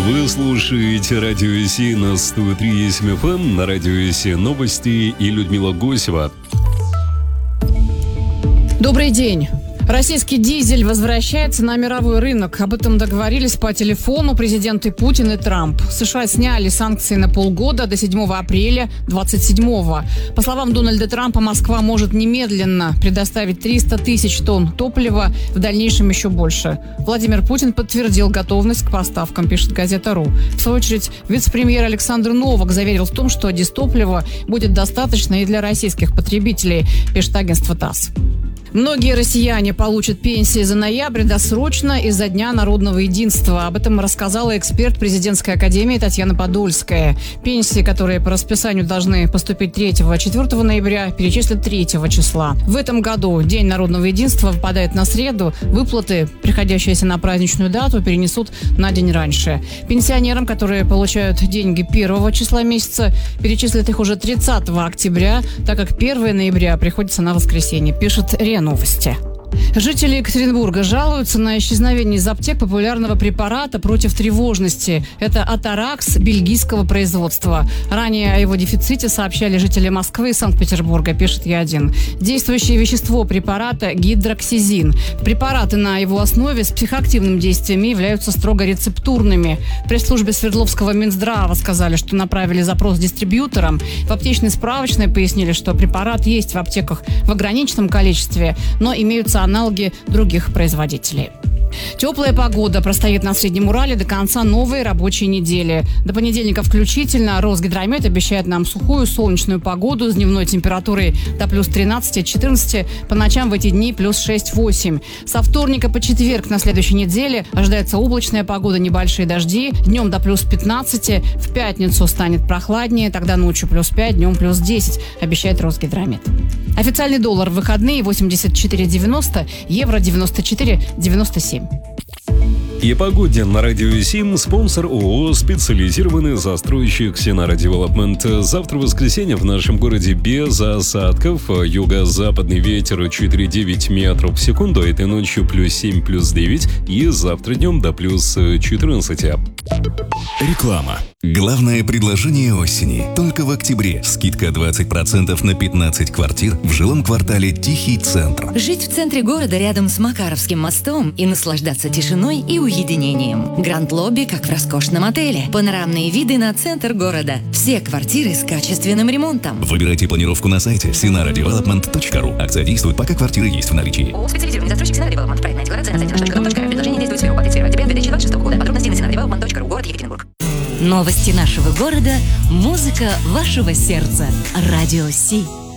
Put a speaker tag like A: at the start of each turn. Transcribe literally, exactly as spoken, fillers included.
A: Вы слушаете Радио Си на сто три и семь эф эм, на Радио Си новости и Людмила Гусева.
B: Добрый день. Российский дизель возвращается на мировой рынок. Об этом договорились по телефону президенты Путин и Трамп. США сняли санкции на полгода до седьмого апреля двадцать седьмого. По словам Дональда Трампа, Москва может немедленно предоставить триста тысяч тонн топлива, в дальнейшем еще больше. Владимир Путин подтвердил готовность к поставкам, пишет газета.ру. В свою очередь, вице-премьер Александр Новак заверил в том, что дистоплива будет достаточно и для российских потребителей, пишет агентство ТАСС. Многие россияне получат пенсии за ноябрь досрочно из-за Дня народного единства. Об этом рассказала эксперт президентской академии Татьяна Подольская. Пенсии, которые по расписанию должны поступить третьего-четвёртого ноября, перечислят третьего числа. В этом году День народного единства выпадает на среду. Выплаты, приходящиеся на праздничную дату, перенесут на день раньше. Пенсионерам, которые получают деньги первого числа месяца, перечислят их уже тридцатого октября, так как первого ноября приходится на воскресенье, пишет РИА Новости. Жители Екатеринбурга жалуются на исчезновение из аптек популярного препарата против тревожности. Это Атаракс бельгийского производства. Ранее о его дефиците сообщали жители Москвы и Санкт-Петербурга, пишет Е один. Действующее вещество препарата – гидроксизин. Препараты на его основе с психоактивным действием являются строго рецептурными. В пресс-службе Свердловского Минздрава сказали, что направили запрос дистрибьюторам. В аптечной справочной пояснили, что препарат есть в аптеках в ограниченном количестве, но имеются аналоги других производителей. Теплая погода простоит на Среднем Урале до конца новой рабочей недели. До понедельника включительно Росгидромет обещает нам сухую солнечную погоду с дневной температурой до плюс тринадцать-четырнадцать, по ночам в эти дни плюс шесть-восемь. Со вторника по четверг на следующей неделе ожидается облачная погода, небольшие дожди, днем до плюс пятнадцать, в пятницу станет прохладнее, тогда ночью плюс пять, днем плюс десять, обещает Росгидромет. Официальный доллар в выходные восемьдесят четыре девяносто, евро девяносто четыре девяносто семь.
A: И погоде на Радио Сим, спонсор ООО «Специализированный застройщик Синара Девелопмент». Завтра воскресенье в нашем городе без осадков. Юго-западный ветер четыре девять метров в секунду. Этой ночью плюс семь, плюс девять. И завтра днем до плюс четырнадцать.
C: Реклама. Главное предложение осени. Только в октябре. Скидка двадцать процентов на пятнадцать квартир в жилом квартале «Тихий центр».
D: Жить в центре города рядом с Макаровским мостом и наслаждаться тишиной и уединением. Гранд-лобби, как в роскошном отеле. Панорамные виды на центр города. Все квартиры с качественным ремонтом.
C: Выбирайте планировку на сайте синара девелопмент точка ру. Акция действует, пока квартиры есть в наличии.
E: ООО «Специализированный застройщик Синара Девелопмент». Проектная декларация на сайте наш точка ру точка эр. Предложение действует с первого по тридцать первое октября две тысячи двадцать шестого года. Подробности на синара девелопмент точка ру. Город Екатеринбург.
D: Новости нашего города, музыка вашего сердца. Радио Си.